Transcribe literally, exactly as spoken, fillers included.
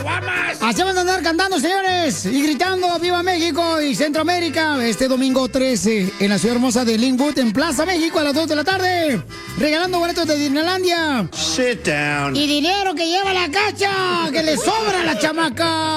Así vamos a andar cantando, señores, y gritando ¡Viva México y Centroamérica! Este domingo trece en la ciudad hermosa de Linwood, en Plaza México, a las dos de la tarde. Regalando boletos de Disneylandia. Sit down. Y dinero que lleva la cacha, que le sobra a la chamaca.